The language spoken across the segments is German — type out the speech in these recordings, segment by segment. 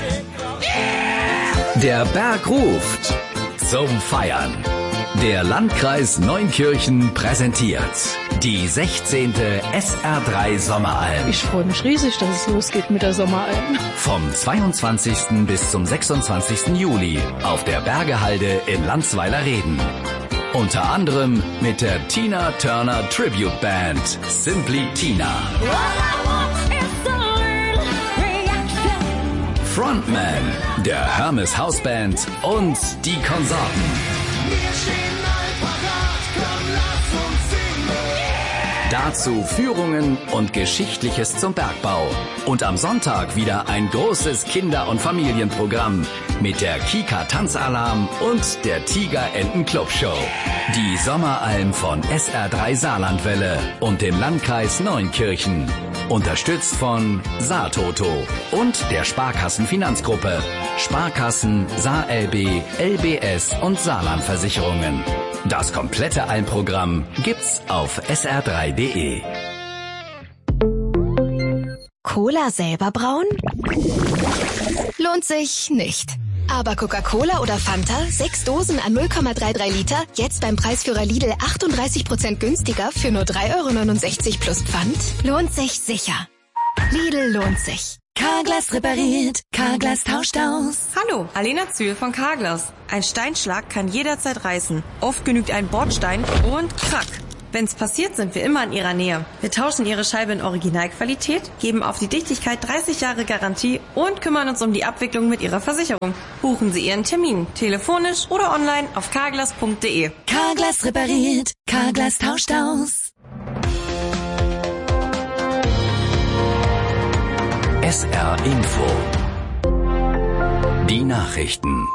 Der Berg ruft zum Feiern. Der Landkreis Neunkirchen präsentiert die 16. SR3 Sommeralm. Ich freue mich riesig, dass es losgeht mit der Sommeralm. Vom 22. bis zum 26. Juli auf der Bergehalde in Landsweiler-Reden. Unter anderem mit der Tina Turner Tribute Band Simply Tina. Frontman, der Hermes Hausband und die Konsorten. Dazu Führungen und Geschichtliches zum Bergbau. Und am Sonntag wieder ein großes Kinder- und Familienprogramm mit der Kika Tanzalarm und der Tiger Enten Club Show. Die Sommeralm von SR3 Saarlandwelle und dem Landkreis Neunkirchen. Unterstützt von Saartoto und der Sparkassenfinanzgruppe. Sparkassen, SaarLB, LBS und Saarlandversicherungen. Das komplette Almprogramm gibt's auf sr3.de. Cola selber brauen? Lohnt sich nicht. Aber Coca-Cola oder Fanta, 6 Dosen an 0,33 Liter, jetzt beim Preisführer Lidl 38% günstiger für nur 3,69 € plus Pfand? Lohnt sich sicher. Lidl lohnt sich. Carglass repariert, Carglass tauscht aus. Hallo, Alena Zühl von Carglass. Ein Steinschlag kann jederzeit reißen. Oft genügt ein Bordstein und krack. Wenn's passiert, sind wir immer in Ihrer Nähe. Wir tauschen Ihre Scheibe in Originalqualität, geben auf die Dichtigkeit 30 Jahre Garantie und kümmern uns um die Abwicklung mit Ihrer Versicherung. Buchen Sie Ihren Termin, telefonisch oder online auf carglass.de. Carglass repariert, Carglass tauscht aus. SR Info. Die Nachrichten.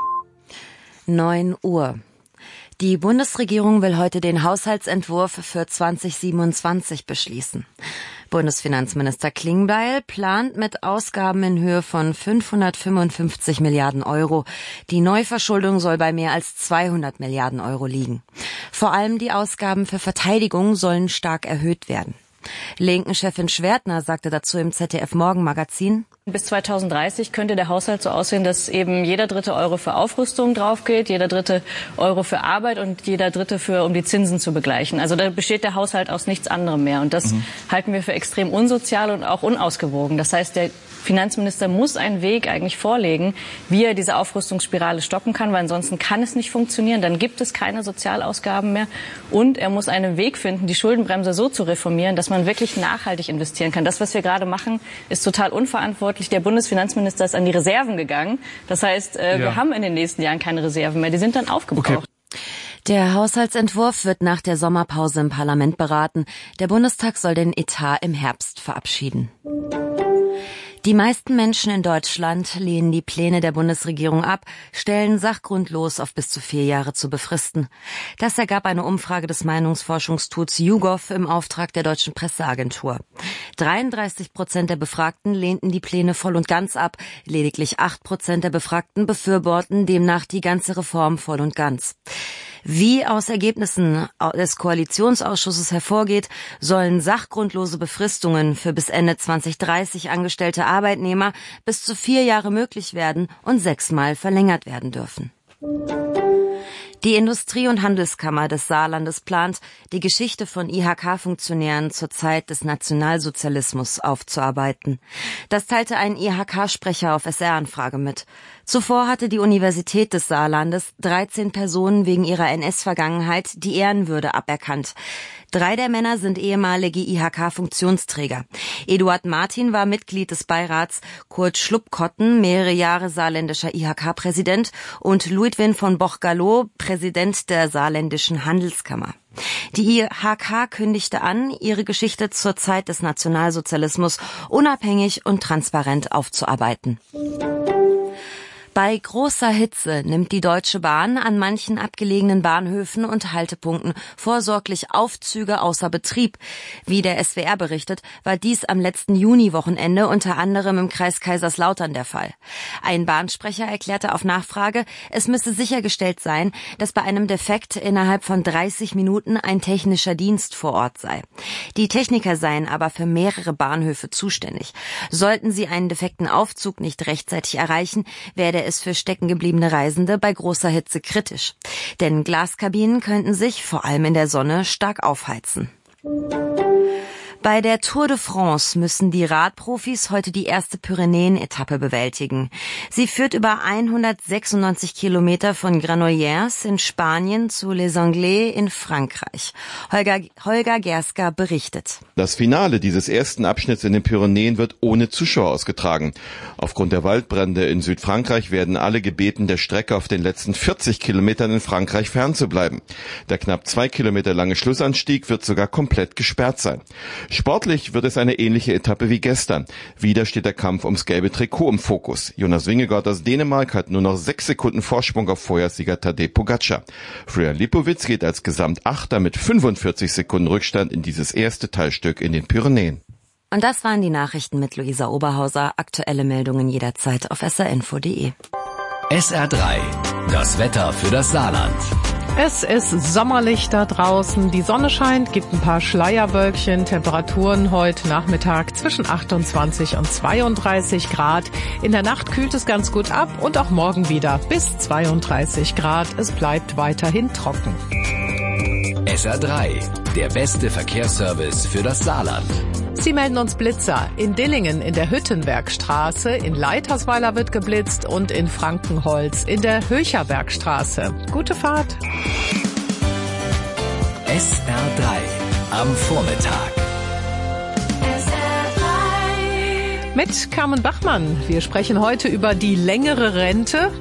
9 Uhr. Die Bundesregierung will heute den Haushaltsentwurf für 2027 beschließen. Bundesfinanzminister Klingbeil plant mit Ausgaben in Höhe von 555 Milliarden Euro. Die Neuverschuldung soll bei mehr als 200 Milliarden Euro liegen. Vor allem die Ausgaben für Verteidigung sollen stark erhöht werden. Linken-Chefin Schwertner sagte dazu im ZDF-Morgenmagazin: Bis 2030 könnte der Haushalt so aussehen, dass eben jeder dritte Euro für Aufrüstung drauf geht, jeder dritte Euro für Arbeit und jeder dritte um die Zinsen zu begleichen. Also da besteht der Haushalt aus nichts anderem mehr. Und das halten wir für extrem unsozial und auch unausgewogen. Das heißt, der Finanzminister muss einen Weg eigentlich vorlegen, wie er diese Aufrüstungsspirale stoppen kann, weil ansonsten kann es nicht funktionieren. Dann gibt es keine Sozialausgaben mehr. Und er muss einen Weg finden, die Schuldenbremse so zu reformieren, dass man wirklich nachhaltig investieren kann. Das, was wir gerade machen, ist total unverantwortlich. Der Bundesfinanzminister ist an die Reserven gegangen. Das heißt, wir haben in den nächsten Jahren keine Reserven mehr. Die sind dann aufgebraucht. Okay. Der Haushaltsentwurf wird nach der Sommerpause im Parlament beraten. Der Bundestag soll den Etat im Herbst verabschieden. Die meisten Menschen in Deutschland lehnen die Pläne der Bundesregierung ab, stellen sachgrundlos auf bis zu 4 Jahre zu befristen. Das ergab eine Umfrage des Meinungsforschungstuts YouGov im Auftrag der Deutschen Presseagentur. 33% der Befragten lehnten die Pläne voll und ganz ab, lediglich 8% der Befragten befürworten demnach die ganze Reform voll und ganz. Wie aus Ergebnissen des Koalitionsausschusses hervorgeht, sollen sachgrundlose Befristungen für bis Ende 2030 angestellte Arbeitnehmer bis zu 4 Jahre möglich werden und 6-mal verlängert werden dürfen. Die Industrie- und Handelskammer des Saarlandes plant, die Geschichte von IHK-Funktionären zur Zeit des Nationalsozialismus aufzuarbeiten. Das teilte ein IHK-Sprecher auf SR-Anfrage mit. Zuvor hatte die Universität des Saarlandes 13 Personen wegen ihrer NS-Vergangenheit die Ehrenwürde aberkannt. 3 der Männer sind ehemalige IHK-Funktionsträger. Eduard Martin war Mitglied des Beirats, Kurt Schluppkotten, mehrere Jahre saarländischer IHK-Präsident und Ludwin von Boch-Gallo, Präsident der saarländischen Handelskammer. Die IHK kündigte an, ihre Geschichte zur Zeit des Nationalsozialismus unabhängig und transparent aufzuarbeiten. Bei großer Hitze nimmt die Deutsche Bahn an manchen abgelegenen Bahnhöfen und Haltepunkten vorsorglich Aufzüge außer Betrieb. Wie der SWR berichtet, war dies am letzten Juniwochenende unter anderem im Kreis Kaiserslautern der Fall. Ein Bahnsprecher erklärte auf Nachfrage, es müsse sichergestellt sein, dass bei einem Defekt innerhalb von 30 Minuten ein technischer Dienst vor Ort sei. Die Techniker seien aber für mehrere Bahnhöfe zuständig. Sollten sie einen defekten Aufzug nicht rechtzeitig erreichen, werde es für steckengebliebene Reisende bei großer Hitze kritisch. Denn Glaskabinen könnten sich, vor allem in der Sonne, stark aufheizen. Bei der Tour de France müssen die Radprofis heute die erste Pyrenäen-Etappe bewältigen. Sie führt über 196 Kilometer von Granollers in Spanien zu Les Anglais in Frankreich. Holger Gerska berichtet. Das Finale dieses ersten Abschnitts in den Pyrenäen wird ohne Zuschauer ausgetragen. Aufgrund der Waldbrände in Südfrankreich werden alle gebeten, der Strecke auf den letzten 40 Kilometern in Frankreich fernzubleiben. Der knapp 2 Kilometer lange Schlussanstieg wird sogar komplett gesperrt sein. Sportlich wird es eine ähnliche Etappe wie gestern. Wieder steht der Kampf ums gelbe Trikot im Fokus. Jonas Vingegaard aus Dänemark hat nur noch 6 Sekunden Vorsprung auf Vorjahrssieger Tadej Pogačar. Florian Lipowitz geht als Gesamtachter mit 45 Sekunden Rückstand in dieses erste Teilstück in den Pyrenäen. Und das waren die Nachrichten mit Luisa Oberhauser. Aktuelle Meldungen jederzeit auf srnfo.de. SR3, das Wetter für das Saarland. Es ist sommerlich da draußen, die Sonne scheint, gibt ein paar Schleierwölkchen, Temperaturen heute Nachmittag zwischen 28 und 32 Grad. In der Nacht kühlt es ganz gut ab und auch morgen wieder bis 32 Grad. Es bleibt weiterhin trocken. SR3, der beste Verkehrsservice für das Saarland. Sie melden uns Blitzer. In Dillingen in der Hüttenbergstraße, in Leitersweiler wird geblitzt und in Frankenholz in der Höcherbergstraße. Gute Fahrt. SR3 am Vormittag. Mit Carmen Bachmann. Wir sprechen heute über die längere Rente.